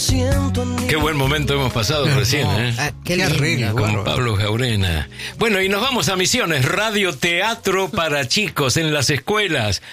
Qué buen momento hemos pasado recién, ¿eh? Qué arreglo, con Pablo Jaurena. Bueno, y nos vamos a Misiones, radio teatro para chicos en las escuelas.